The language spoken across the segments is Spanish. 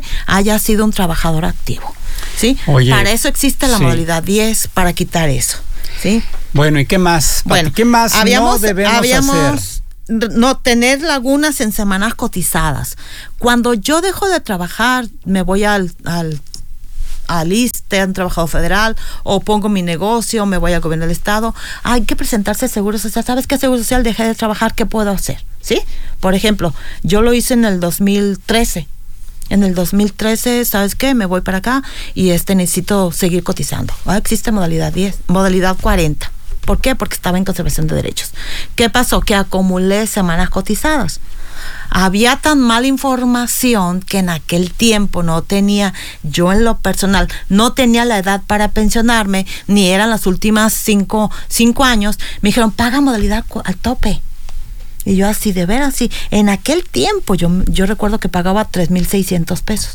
haya sido un trabajador activo, ¿sí? Oye, para eso existe la modalidad 10, para quitar eso, ¿sí? Bueno, ¿y qué más? Bueno, ¿qué más no debemos hacer? No tener lagunas en semanas cotizadas. Cuando yo dejo de trabajar, me voy al ISSSTE, un trabajador federal, o pongo mi negocio, me voy al gobierno del estado, hay que presentarse al Seguro Social. ¿Sabes qué, Seguro Social? Dejé de trabajar, ¿qué puedo hacer? ¿Sí? Por ejemplo, yo lo hice en el 2013. En el 2013, ¿sabes qué? Me voy para acá y necesito seguir cotizando. Existe modalidad 10, modalidad 40. ¿Por qué? Porque estaba en conservación de derechos. ¿Qué pasó? Que acumulé semanas cotizadas. Había tan mala información que en aquel tiempo no tenía, yo en lo personal, no tenía la edad para pensionarme, ni eran las últimas 5 años. Me dijeron, paga modalidad al tope. Y yo así, de veras, sí. En aquel tiempo yo recuerdo que pagaba 3,600 pesos.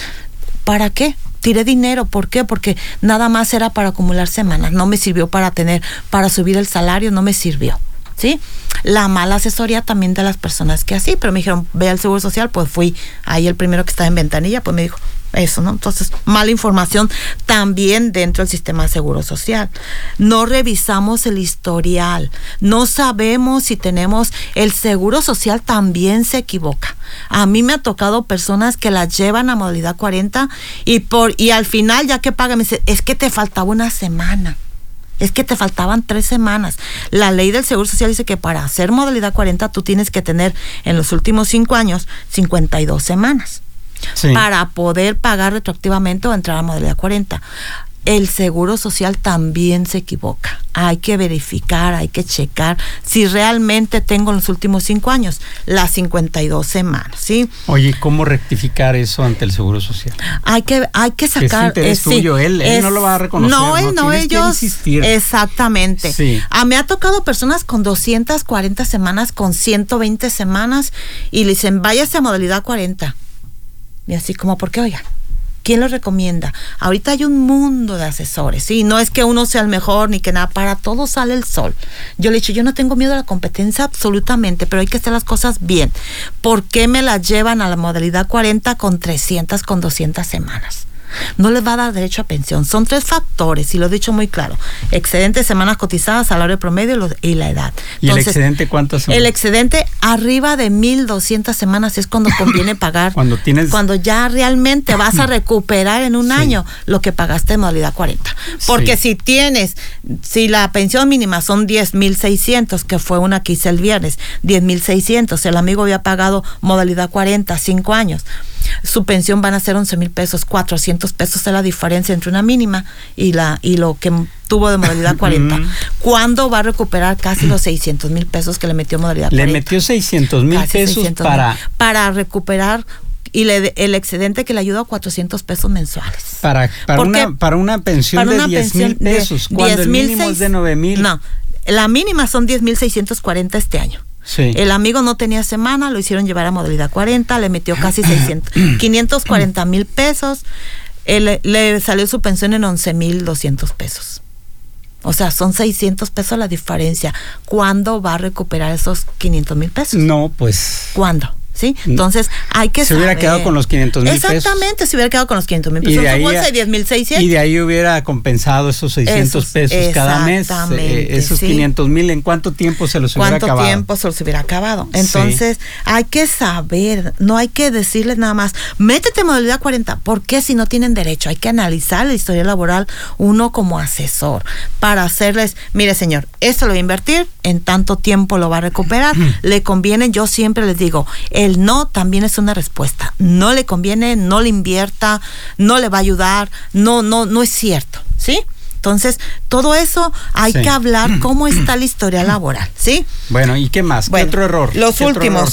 ¿Para qué? Tiré dinero. ¿Por qué? Porque nada más era para acumular semanas. No me sirvió para subir el salario, no me sirvió. ¿Sí? La mala asesoría también de las personas que así, pero me dijeron, ve al Seguro Social, pues fui ahí el primero que estaba en ventanilla, pues me dijo eso, ¿no? Entonces, mala información también dentro del sistema de Seguro Social. No revisamos el historial, no sabemos si tenemos, el Seguro Social también se equivoca. A mí me ha tocado personas que las llevan a modalidad 40 y al final, ya que pagan, me dicen, es que te faltaba una semana. Es que te faltaban 3 semanas. La ley del Seguro Social dice que para hacer modalidad 40 tú tienes que tener en los últimos 5 años 52 semanas. Sí. Para poder pagar retroactivamente o entrar a modalidad 40. El Seguro Social también se equivoca. Hay que verificar, hay que checar si realmente tengo en los últimos 5 años las 52 semanas, ¿sí? Oye, ¿cómo rectificar eso ante el Seguro Social? Hay que sacar... Es interés tuyo, él no lo va a reconocer. No, ellos... Que insistir. Exactamente. Sí. Me ha tocado personas con 240 semanas, con 120 semanas, y le dicen, váyase a modalidad 40. Y así como, ¿por qué? Oiga, ¿quién lo recomienda? Ahorita hay un mundo de asesores, ¿sí? No es que uno sea el mejor ni que nada, para todo sale el sol. Yo le he dicho, yo no tengo miedo a la competencia absolutamente, pero hay que hacer las cosas bien. ¿Por qué me la llevan a la modalidad 40 con 300, con 200 semanas? No les va a dar derecho a pensión. Son 3 factores, y lo he dicho muy claro: excedente de semanas cotizadas, salario promedio y la edad. ¿Y entonces, el excedente cuántas semanas? El excedente arriba de 1,200 semanas es cuando conviene pagar. Cuando ya realmente vas a recuperar en un año lo que pagaste en modalidad 40. Porque si la pensión mínima son 10,600, que fue una que hice el viernes, 10,600, el amigo había pagado modalidad 40, 5 años. Su pensión van a ser 11,000 pesos, 400 pesos es la diferencia entre una mínima y lo que tuvo de modalidad 40. ¿Cuándo va a recuperar casi los 600,000 pesos que le metió modalidad 40? Le metió 600,000 pesos para recuperar, y el excedente que le ayuda a 400 pesos mensuales. Para una pensión de 10,000 pesos, cuando el mínimo es de 9,000. No, la mínima son 10,640 este año. Sí. El amigo no tenía semana, lo hicieron llevar a modalidad 40, le metió casi 540,000 pesos, le salió su pensión en 11,200 pesos. O sea, son 600 pesos la diferencia. ¿Cuándo va a recuperar esos 500,000 pesos? No, pues... ¿Cuándo? ¿Sí? Entonces hay que saber. Se hubiera quedado con los 500,000 pesos. Exactamente, se hubiera quedado con los 500,000 pesos. Y de ahí, su bolsa de 10,600. Y de ahí hubiera compensado esos 600 pesos cada mes. Esos 500,000, ¿en cuánto tiempo se los hubiera acabado? ¿Cuánto tiempo se los hubiera acabado? Entonces, hay que saber, no hay que decirles nada más, métete en modalidad 40. ¿Por qué? Si no tienen derecho, hay que analizar la historia laboral uno como asesor para hacerles, mire señor, esto lo va a invertir, en tanto tiempo lo va a recuperar, le conviene. Yo siempre les digo, el no también es una respuesta. No le conviene, no le invierta, no le va a ayudar, no es cierto, ¿sí? Entonces, todo eso hay que hablar cómo está la historia laboral, ¿sí? Bueno, ¿y qué más? ¿Qué otro error? Los últimos,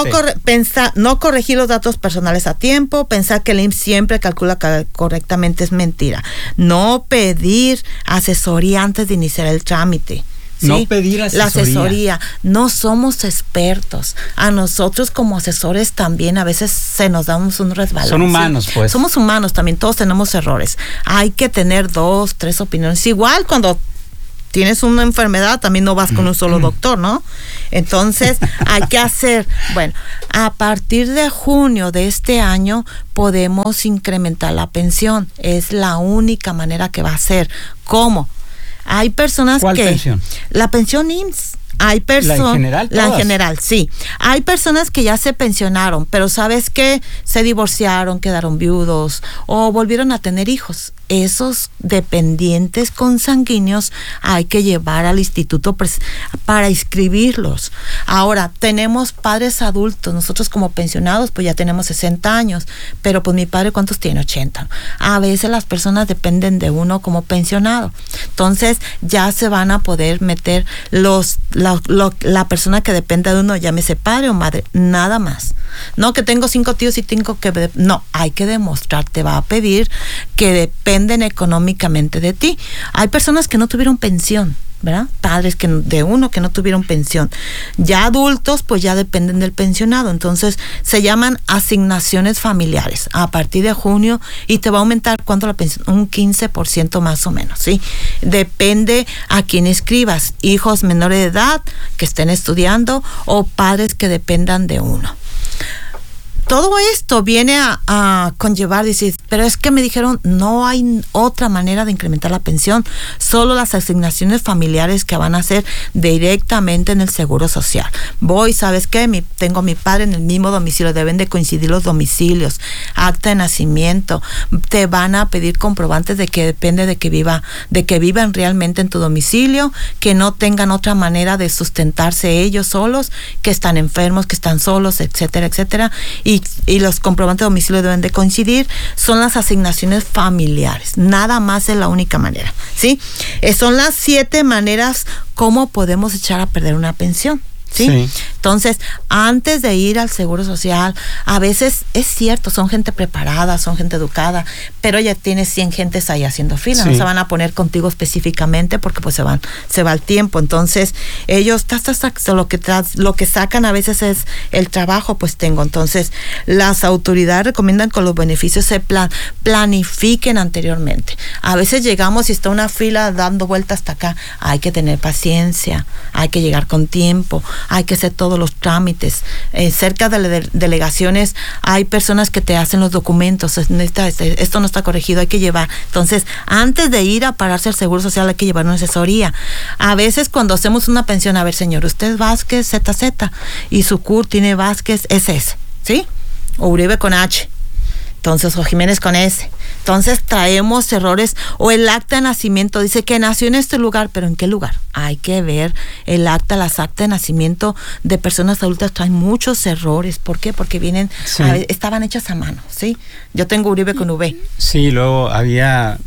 no corregir los datos personales a tiempo, pensar que el IMSS siempre calcula correctamente es mentira. No pedir asesoría antes de iniciar el trámite. ¿Sí? No pedir asesoría. La asesoría. No somos expertos. A nosotros como asesores también a veces se nos da un resbalón. Son humanos, pues. Somos humanos también, todos tenemos errores. Hay que tener 2, 3 opiniones. Igual cuando tienes una enfermedad, también no vas con un solo doctor, ¿no? Entonces, hay que hacer, bueno, a partir de junio de este año podemos incrementar la pensión. Es la única manera que va a ser. ¿Cómo? Hay personas ¿Cuál pensión? La pensión IMSS. Hay personas, ¿La en general? La en general, sí. Hay personas que ya se pensionaron, pero ¿sabes qué? Se divorciaron, quedaron viudos o volvieron a tener hijos. Esos dependientes consanguíneos hay que llevar al instituto para inscribirlos. Ahora, tenemos padres adultos. Nosotros como pensionados, pues ya tenemos 60 años, pero pues mi padre, ¿cuántos tiene? 80. A veces las personas dependen de uno como pensionado. Entonces, ya se van a poder meter la persona que depende de uno, llámese padre o madre, nada más. No que tengo 5 tíos y tengo que... No, hay que demostrar, te va a pedir que dependen económicamente de ti. Hay personas que no tuvieron pensión, ¿verdad? Padres de uno que no tuvieron pensión. Ya adultos, pues ya dependen del pensionado. Entonces, se llaman asignaciones familiares a partir de junio y te va a aumentar, ¿cuánto la pensión? Un 15% más o menos, ¿sí? Depende a quién escribas. Hijos menores de edad que estén estudiando o padres que dependan de uno. Todo esto viene a conllevar, decir, pero es que me dijeron, no hay otra manera de incrementar la pensión, solo las asignaciones familiares que van a hacer directamente en el Seguro Social. ¿Sabes qué? Tengo a mi padre en el mismo domicilio, deben de coincidir los domicilios, acta de nacimiento, te van a pedir comprobantes de que depende de que vivan realmente en tu domicilio, que no tengan otra manera de sustentarse ellos solos, que están enfermos, que están solos, etcétera, etcétera, y los comprobantes de domicilio deben de coincidir. Son las asignaciones familiares, nada más es la única manera, ¿sí? Son las 7 maneras cómo podemos echar a perder una pensión. ¿Sí? Entonces, antes de ir al Seguro Social, a veces es cierto, son gente preparada, son gente educada, pero ya tienes 100 gentes ahí haciendo fila, sí. No se van a poner contigo específicamente porque pues se va el tiempo. Entonces, ellos lo que sacan a veces es el trabajo, pues tengo. Entonces, las autoridades recomiendan que los beneficios se planifiquen anteriormente. A veces llegamos y está una fila dando vueltas hasta acá. Hay que tener paciencia, hay que llegar con tiempo, hay que hacer todos los trámites. Cerca de delegaciones hay personas que te hacen los documentos. Esto no está corregido, hay que llevar. Entonces, antes de ir a pararse al Seguro Social hay que llevar una asesoría. A veces cuando hacemos una pensión, a ver, señor, usted es Vázquez ZZ y su CUR tiene Vázquez SS, ¿sí? O Uribe con H. Entonces, o Jiménez con S. Entonces, traemos errores. O el acta de nacimiento dice que nació en este lugar, pero ¿en qué lugar? Hay que ver las actas de nacimiento de personas adultas traen muchos errores. ¿Por qué? Porque estaban hechas a mano, ¿sí? Yo tengo Uribe con V. Sí, luego había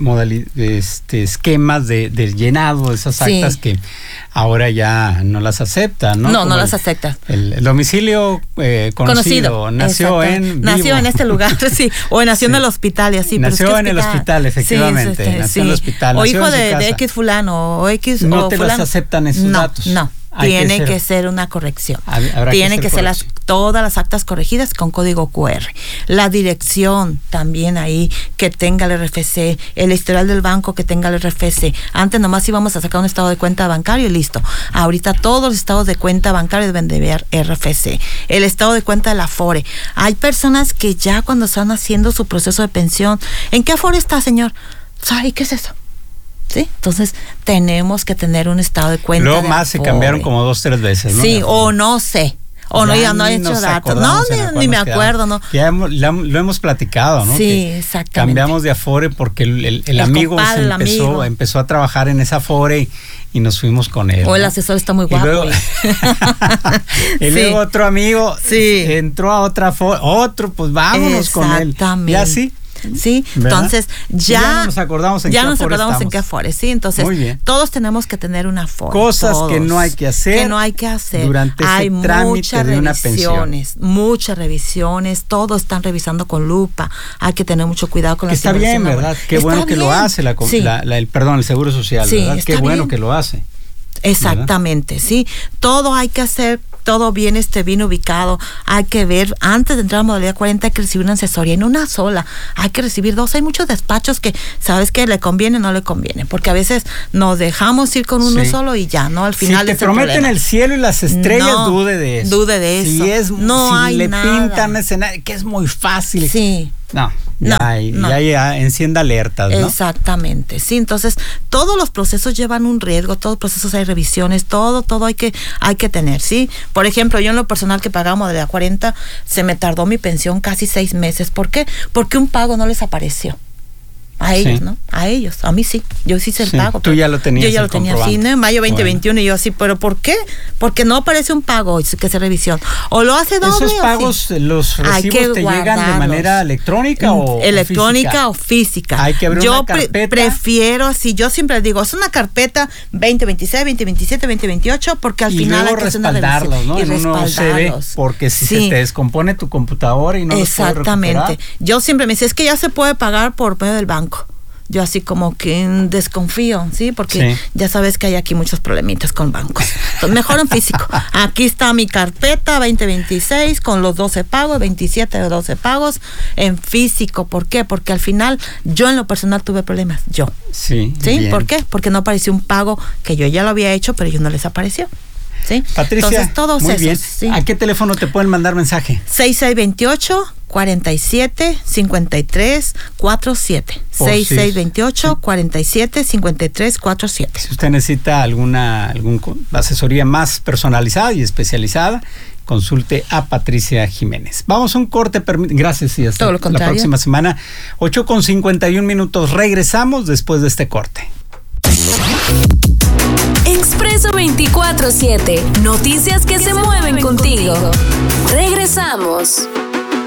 esquemas de llenado de esas actas, sí, que ahora ya no las aceptan, ¿no? No las aceptan. El domicilio conocido. Nació en este lugar, sí. O nació en el hospital y así. Nació en el hospital, efectivamente. Sí, nació en el hospital. O hijo de X fulano, o X no o te fulano. Las aceptan esos datos. No. Tiene que ser una corrección. Tienen que ser todas las actas corregidas con código QR. La dirección también ahí que tenga el RFC, el historial del banco que tenga el RFC. Antes nomás íbamos a sacar un estado de cuenta bancario y listo. Ahorita todos los estados de cuenta bancaria deben de ver RFC. El estado de cuenta de la Afore. Hay personas que ya cuando están haciendo su proceso de pensión, ¿en qué Afore está, señor? ¿Sabe qué es eso? ¿Sí? Entonces tenemos que tener un estado de cuenta. Luego más se cambiaron como 2-3 veces, ¿no? Sí, o no sé. O ya no he hecho datos. No, ni me acuerdo, ¿no? Ya lo hemos platicado, ¿no? Sí, que exactamente. Cambiamos de Afore porque el amigo compadre, empezó a trabajar en esa Afore y nos fuimos con él. O el asesor está muy guapo. Y luego otro amigo entró a otra Afore, pues vámonos con él. Y así. Sí, ¿verdad? Entonces ya nos acordamos en qué Afore, sí, entonces todos tenemos que tener una Afore. Cosas que no hay que hacer durante ese trámite de una pensión. Muchas revisiones, todos están revisando con lupa, hay que tener mucho cuidado con la Está bien, ¿verdad? Qué bueno que lo hace el Seguro Social, ¿verdad? Qué bueno que lo hace. Exactamente, ¿verdad? Sí, todo hay que hacer todo bien ubicado. Hay que ver, antes de entrar a modalidad 40 hay que recibir una asesoría, en una sola, hay que recibir 2. Hay muchos despachos que sabes que le conviene, no le conviene, porque a veces nos dejamos ir con uno solo y ya, ¿no? Al final si te prometen el cielo y las estrellas, dude de eso. Dude de eso. Si le pintan escenario, que es muy fácil. Sí. Ya encienda alertas, ¿no? Exactamente, sí. Entonces, todos los procesos llevan un riesgo, todos los procesos hay revisiones, todo hay que tener, ¿sí? Por ejemplo, yo en lo personal que pagaba modalidad 40, se me tardó mi pensión casi 6 meses. ¿Por qué? Porque un pago no les apareció. A ellos, ¿no? A ellos. A mí sí. Yo sí hice el pago. Tú ya lo tenías. Yo ya lo tenía así, ¿no? En mayo 2021 y yo así, ¿pero por qué? Porque no aparece un pago que hace revisión. O lo hace doble. ¿Esos pagos, los recibos te llegan de manera electrónica o electrónica o física? Hay que abrir una carpeta. Yo prefiero así. Yo siempre digo, es una carpeta 2026, 2027, 2028, porque al final hay que hacer una revisión. ¿No? Y respaldarlos. Porque si se te descompone tu computadora y no lo puedes recuperar. Exactamente. Yo siempre me dice, es que ya se puede pagar por medio del banco. Yo así como que desconfío, ¿sí? Porque ya sabes que hay aquí muchos problemitas con bancos. Entonces, mejor en físico. Aquí está mi carpeta 2026 con los 12 pagos, 27 de 12 pagos en físico. ¿Por qué? Porque al final yo en lo personal tuve problemas. Yo. Sí. Bien. ¿Por qué? Porque no apareció un pago que yo ya lo había hecho, pero ellos no les apareció. ¿Sí? Patricia, entonces, todos muy bien. ¿Sí? ¿A qué teléfono te pueden mandar mensaje? 6628-475347. 6628-475347. Si usted necesita alguna asesoría más personalizada y especializada, consulte a Patricia Jiménez. Vamos a un corte. Gracias y hasta la próxima semana. 8:51. Regresamos después de este corte. Expreso 24/7. Noticias que se mueven contigo. Regresamos.